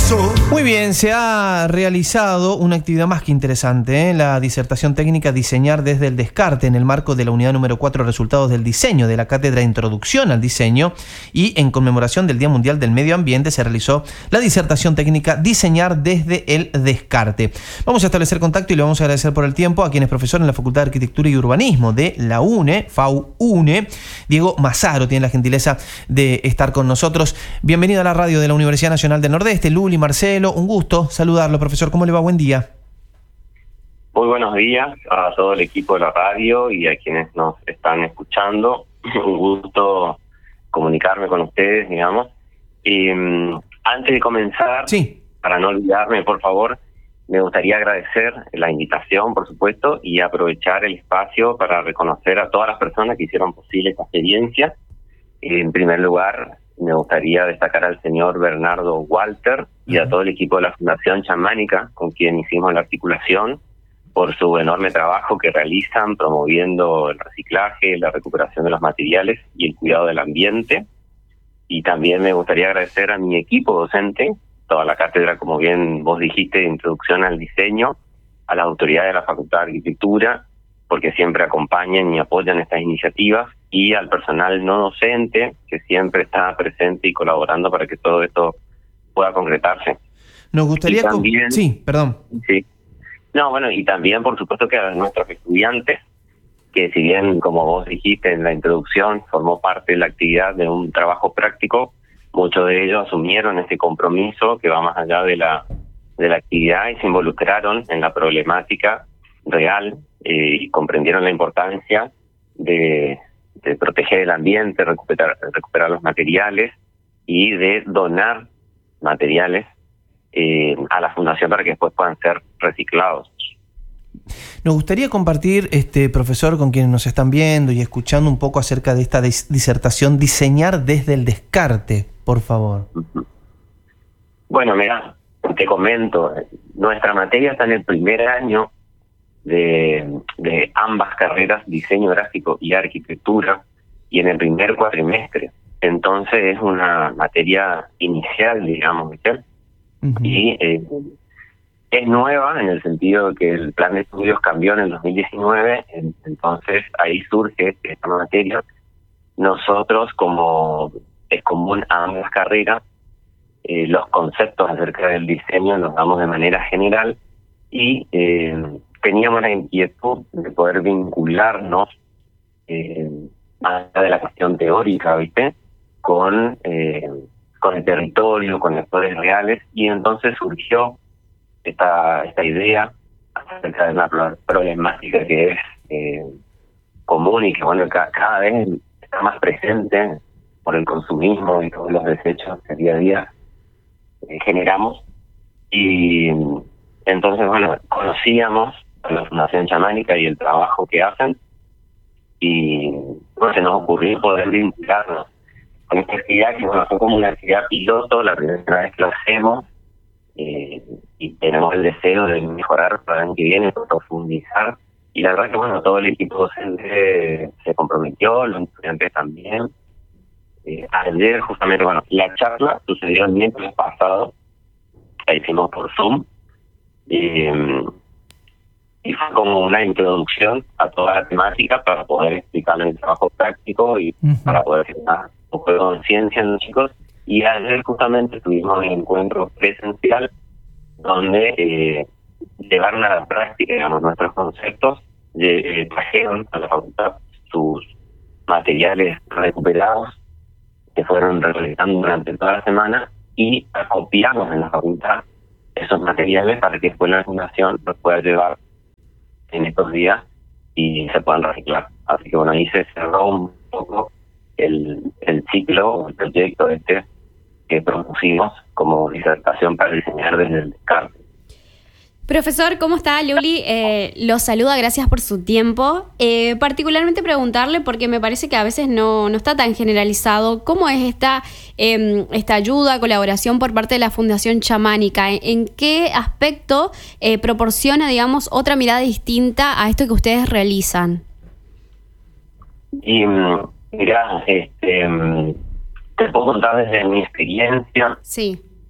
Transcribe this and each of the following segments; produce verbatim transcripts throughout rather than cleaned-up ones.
Muy bien, se ha realizado una actividad más que interesante, ¿eh? La disertación técnica Diseñar desde el descarte en el marco de la unidad número cuatro Resultados del Diseño de la Cátedra Introducción al Diseño, y en conmemoración del Día Mundial del Medio Ambiente se realizó la disertación técnica Diseñar desde el descarte. Vamos a establecer contacto y le vamos a agradecer por el tiempo a quien es profesor en la Facultad de Arquitectura y Urbanismo de la UNE, FAU-UNE, Diego Massaro, tiene la gentileza de estar con nosotros. Bienvenido a la radio de la Universidad Nacional del Nordeste, Luli, Marcelo, un gusto saludarlo, profesor. ¿Cómo le va? Buen día. Muy buenos días a todo el equipo de la radio y a quienes nos están escuchando. Un gusto comunicarme con ustedes, digamos. Y um, antes de comenzar, sí. para no olvidarme, por favor, me gustaría agradecer la invitación, por supuesto, y aprovechar el espacio para reconocer a todas las personas que hicieron posible esta experiencia. En primer lugar, me gustaría destacar al señor Bernardo Walter y a todo el equipo de la Fundación Chamánica, con quien hicimos la articulación, por su enorme trabajo que realizan promoviendo el reciclaje, la recuperación de los materiales y el cuidado del ambiente. Y también me gustaría agradecer a mi equipo docente, toda la cátedra, como bien vos dijiste, de Introducción al Diseño, a las autoridades de la Facultad de Arquitectura, porque siempre acompañan y apoyan estas iniciativas, y al personal no docente, que siempre está presente y colaborando para que todo esto pueda concretarse. Nos gustaría... También, con... Sí, perdón. Sí. No, bueno, y también, por supuesto, que a nuestros estudiantes, que si bien, como vos dijiste en la introducción, formó parte de la actividad de un trabajo práctico, muchos de ellos asumieron este compromiso que va más allá de la, de la actividad y se involucraron en la problemática real eh, y comprendieron la importancia de... de proteger el ambiente, recuperar, recuperar los materiales y de donar materiales eh, a la fundación para que después puedan ser reciclados. Nos gustaría compartir, este profesor, con quienes nos están viendo y escuchando un poco acerca de esta dis- disertación, Diseñar desde el descarte, por favor. Bueno, mira, te comento, nuestra materia está en el primer año De, de ambas carreras, diseño gráfico y arquitectura, y en el primer cuatrimestre. Entonces es una materia inicial, digamos, ¿viste? Uh-huh. Y eh, es nueva en el sentido de que el plan de estudios cambió en el dos mil diecinueve, en, entonces ahí surge esta materia. Nosotros, como es común a ambas carreras, eh, los conceptos acerca del diseño los damos de manera general y eh, teníamos la inquietud de poder vincularnos eh, más allá de la cuestión teórica, ¿viste? Con, eh, con el territorio, con actores reales, y entonces surgió esta, esta idea acerca de una problemática que es eh, común y que, bueno, ca- cada vez está más presente por el consumismo y todos los desechos que día a día eh, generamos. Y entonces, bueno, conocíamos la Fundación Chamánica y el trabajo que hacen, y bueno, se nos ocurrió poder vincularnos con esta actividad que, bueno, fue como una actividad piloto, la primera vez que lo hacemos, eh, y tenemos el deseo de mejorar para el año que viene, profundizar, y la verdad que, bueno, todo el equipo docente se comprometió, los estudiantes también. Eh, ayer, justamente, bueno, la charla sucedió el miércoles pasado, la hicimos por Zoom, y Y fue como una introducción a toda la temática para poder explicarle el trabajo práctico y uh-huh. para poder generar un poco de conciencia en los chicos. Y ayer justamente tuvimos un encuentro presencial donde eh, llevaron a la práctica, digamos, nuestros conceptos, de, eh, trajeron a la facultad sus materiales recuperados que fueron realizando durante toda la semana y acopiamos en la facultad esos materiales para que después la fundación los pueda llevar en estos días y se puedan reciclar. Así que bueno, ahí se cerró un poco el, el ciclo, el proyecto este que propusimos como disertación para diseñar desde el descarte. Profesor, ¿cómo está? Luli eh, los saluda, gracias por su tiempo. Eh, particularmente preguntarle, porque me parece que a veces no, no está tan generalizado, ¿cómo es esta, eh, esta ayuda, colaboración por parte de la Fundación Chamánica? ¿En, en qué aspecto eh, proporciona, digamos, otra mirada distinta a esto que ustedes realizan? Y mira, este, te puedo contar desde mi experiencia. Sí.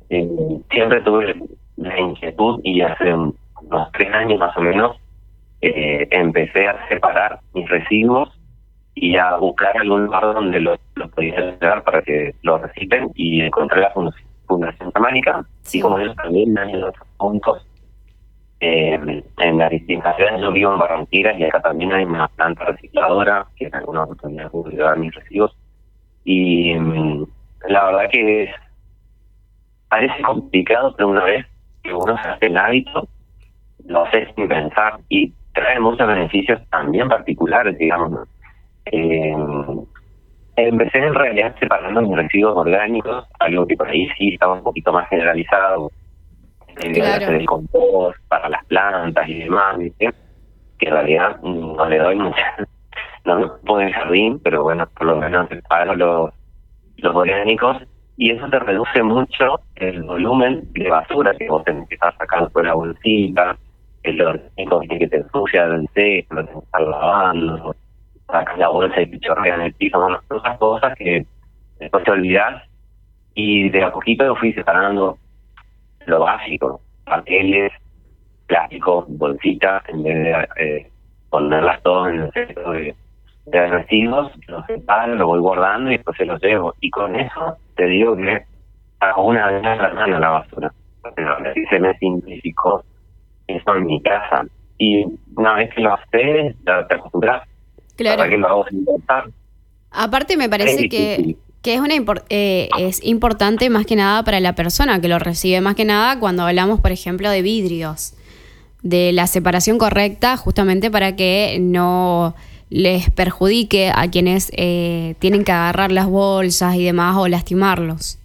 eh, siempre tuve la inquietud y hace unos tres años más o menos eh, empecé a separar mis residuos y a buscar algún lugar donde los lo podía llevar para que los reciclen, y encontré la Fundación, Fundación Germánica, sí. Y como ellos también hay otros puntos eh, en las distintas ciudades. Yo vivo en Barranquilla y acá también hay una planta recicladora que en alguna oportunidad pude llevar mis residuos, y um, la verdad que parece complicado, pero una vez que uno se hace el hábito, lo hace sin pensar y trae muchos beneficios también particulares, digamos, ¿no? Eh, empecé en realidad separando mis residuos orgánicos, algo que por ahí sí estaba un poquito más generalizado, eh, claro. hacer el compost para las plantas y demás, ¿viste? Que en realidad no le doy mucha, no me pongo en el jardín, pero bueno, por lo menos separo los, los orgánicos, y eso te reduce mucho el volumen de basura que vos tenés que estar sacando por la bolsita, el orgánico que te ensucia el cesto, lo tenés que estar lavando, sacas la bolsa y te chorrea en el piso, bueno, esas cosas que después te olvidás, y de a poquito lo fui separando lo básico, papeles, plásticos, bolsitas, en vez de eh, ponerlas todas en el cesto de, de residuos, los separo, lo voy guardando y después se los llevo, y con eso te digo que hago una vez a la semana la basura, pero así se me simplificó eso en mi casa, y una vez que lo haces, ya te acostumbras. Claro. ¿Para qué lo hago sin pensar? Aparte me parece Sí, que, sí, sí. que es una impor- eh, es importante más que nada para la persona que lo recibe, más que nada cuando hablamos, por ejemplo, de vidrios, de la separación correcta, justamente para que no les perjudique a quienes eh, tienen que agarrar las bolsas y demás o lastimarlos.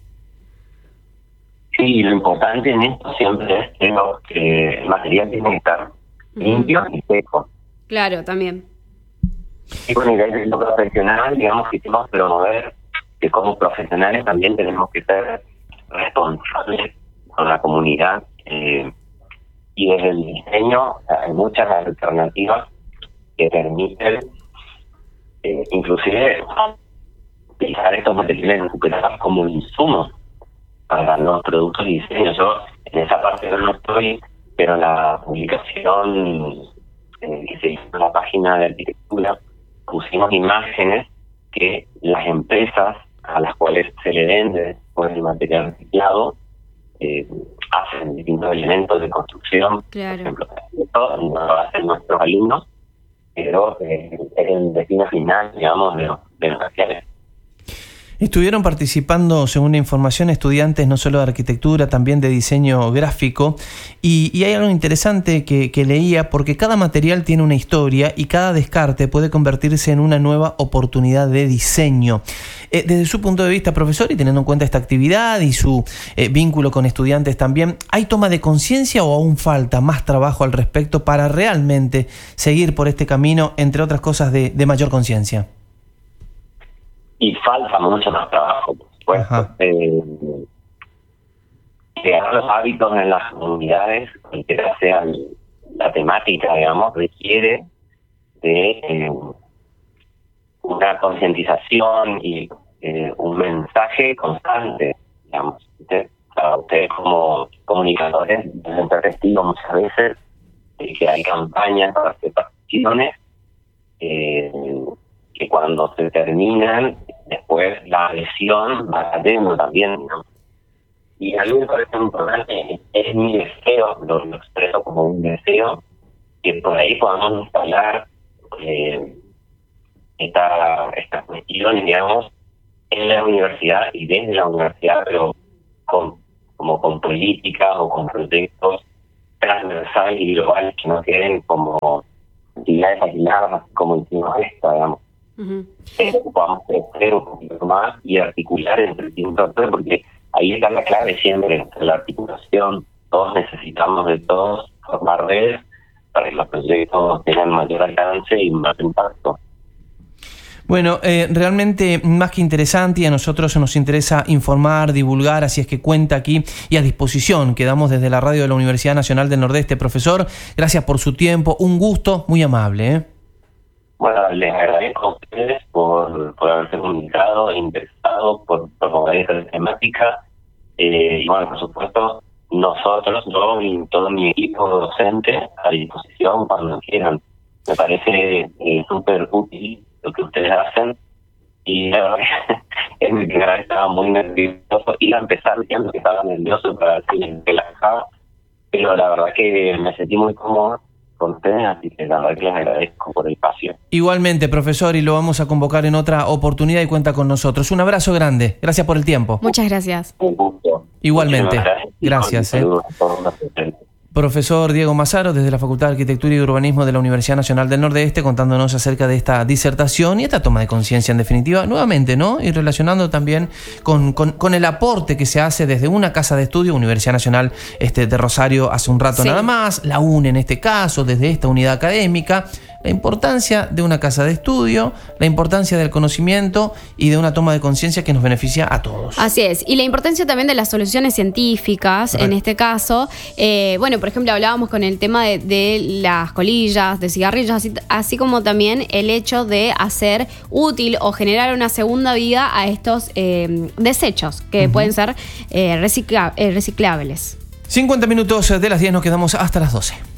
Sí, lo importante en esto siempre es que, no, que el material tiene que estar limpio y seco. Claro, también. Y con el lo profesional, digamos que tenemos que promover que como profesionales también tenemos que ser responsables con la comunidad, eh, y desde el diseño, o sea, hay muchas alternativas que permiten eh, inclusive utilizar estos materiales recuperados como insumos para los productos y diseños. Yo en esa parte no estoy, pero en la publicación eh, que se hizo en la página de arquitectura pusimos imágenes que las empresas a las cuales se le vende por el material reciclado eh, hacen distintos elementos de construcción. Claro. Por ejemplo, esto no lo hacen nuestros alumnos, pero eh, es el destino final, digamos, de los, de los materiales. Estuvieron participando, según la información, estudiantes no solo de arquitectura, también de diseño gráfico, y, y hay algo interesante que, que leía, porque cada material tiene una historia y cada descarte puede convertirse en una nueva oportunidad de diseño. Eh, desde su punto de vista, profesor, y teniendo en cuenta esta actividad y su eh, vínculo con estudiantes también, ¿hay toma de conciencia o aún falta más trabajo al respecto para realmente seguir por este camino, entre otras cosas, de, de mayor conciencia? Y falta mucho más trabajo, por supuesto. Eh, crear los hábitos en las comunidades, cualquiera sea la temática, digamos, requiere de eh, una concientización y eh, un mensaje constante, digamos. Usted, para ustedes como comunicadores deben ser testigos muchas veces de que hay campañas para hacer participaciones eh, que cuando se terminan, después la adhesión va cayendo también, ¿no? Y a mí me parece importante, es mi deseo, lo, lo expreso como un deseo, que por ahí podamos instalar eh, esta, estas cuestiones, digamos, en la universidad y desde la universidad, pero con, como con políticas o con proyectos transversales y globales que no queden como actividades aisladas, como hicimos esta, digamos. Uh-huh. Eh, podamos crecer un poquito más y articular entre distintos actores, porque ahí está la clave siempre, la articulación. Todos necesitamos de todos formar redes para que los proyectos tengan mayor alcance y más impacto. Bueno, eh, realmente más que interesante, y a nosotros nos interesa informar, divulgar, así es que cuenta aquí y a disposición. Quedamos desde la radio de la Universidad Nacional del Nordeste. Profesor, gracias por su tiempo, un gusto, muy amable, ¿eh? Bueno, les agradezco a ustedes por, por haberse comunicado e interesado por promover esta temática, Eh, y bueno, por supuesto, nosotros, yo y todo mi equipo docente a disposición cuando quieran. Me parece eh, súper útil lo que ustedes hacen. Y la verdad que en mi primera vez estaba muy nervioso. Iba a empezar diciendo que estaba nervioso para ver si me relajaba, pero la verdad que me sentí muy cómodo con ustedes, así que la verdad que les agradezco por el espacio. Igualmente, profesor, y lo vamos a convocar en otra oportunidad y cuenta con nosotros. Un abrazo grande. Gracias por el tiempo. Muchas gracias. Un gusto. Igualmente. Gracias. Gracias. Eh. Eh. Profesor Diego Massaro, desde la Facultad de Arquitectura y Urbanismo de la Universidad Nacional del Nordeste, contándonos acerca de esta disertación y esta toma de conciencia en definitiva, nuevamente, ¿no? Y relacionando también con, con, con el aporte que se hace desde una casa de estudio, Universidad Nacional este, de Rosario hace un rato sí. nada más, la U N E en este caso, desde esta unidad académica, la importancia de una casa de estudio, la importancia del conocimiento y de una toma de conciencia que nos beneficia a todos. Así es, y la importancia también de las soluciones científicas, Correcto. En este caso, eh, bueno, por ejemplo, hablábamos con el tema de, de las colillas, de cigarrillos, así, así como también el hecho de hacer útil o generar una segunda vida a estos eh, desechos que uh-huh. pueden ser eh, recicla- eh, reciclables. cincuenta minutos de las diez, nos quedamos hasta las doce.